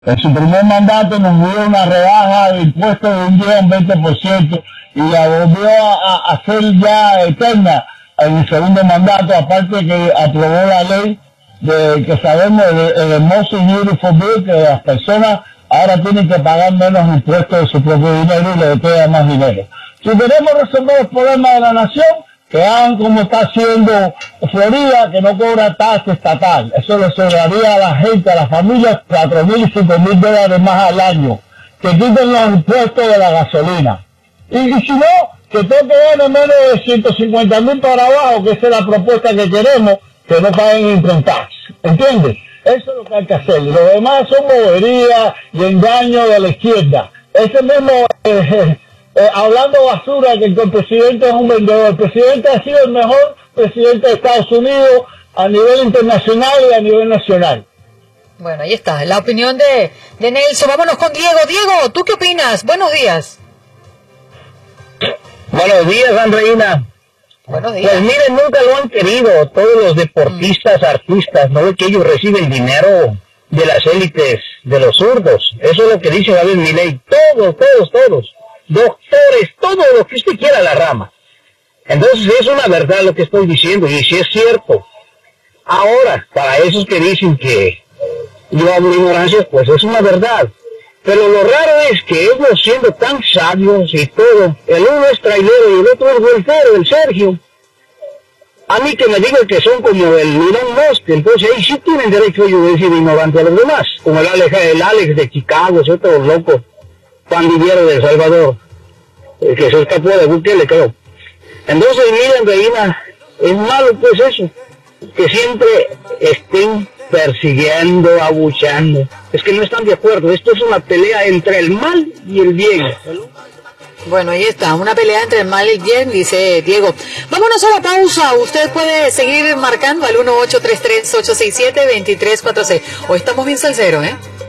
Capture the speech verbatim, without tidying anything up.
En su primer mandato nos dio una rebaja de impuestos de un diez a un veinte por ciento y la volvió a, a hacer ya eterna en el segundo mandato, aparte que aprobó la ley de que sabemos, el, el hermoso y beautiful bill, que las personas ahora tienen que pagar menos impuestos de su propio dinero y le queda más dinero. Si queremos resolver el problema de la nación, que hagan como está haciendo Florida, que no cobra tasa estatal. Eso le sobraría a la gente, a las familias, cuatro mil y cinco mil dólares más al año. Que quiten los impuestos de la gasolina. Y, y si no, que todo que gane menos de ciento cincuenta mil para abajo, que esa es la propuesta que queremos, que no paguen income tax. ¿Entiendes? Eso es lo que hay que hacer. Lo demás son boberías y engaños de la izquierda. Ese mismo... Eh, Eh, hablando basura que el presidente es un vendedor. El presidente ha sido el mejor presidente de Estados Unidos a nivel internacional y a nivel nacional. Bueno, ahí está, la opinión de, de Nelson. Vámonos con Diego. Diego, ¿tú qué opinas? Buenos días. Buenos días, Andreina. Buenos días. Pues miren, nunca lo han querido todos los deportistas, mm. artistas, ¿no ve que ellos reciben dinero de las élites, de los zurdos? Eso es lo que dice David Milei. Todos, todos, todos. Doctores, todo lo que usted quiera la rama. Entonces es una verdad lo que estoy diciendo, y si es cierto. Ahora, para esos que dicen que yo hablo de ignorancia, pues es una verdad. Pero lo raro es que ellos, siendo tan sabios y todo, el uno es trailero y el otro es golfero, el Sergio. A mí que me digan que son como el Elon Musk, entonces ahí sí tienen derecho ellos a decir ignorante a los demás. Como el Alex, el Alex de Chicago, ese otro loco pandillero de El Salvador, eh, que se escapó de Bukele, creo. Entonces, miren, Reina, es malo pues eso, que siempre estén persiguiendo, abuchando. Es que no están de acuerdo, esto es una pelea entre el mal y el bien. Bueno, ahí está, una pelea entre el mal y el bien, dice Diego. Vámonos a la pausa. Usted puede seguir marcando al uno ocho tres tres, ocho seis siete, dos tres cuatro seis. Hoy estamos bien salseros, ¿eh?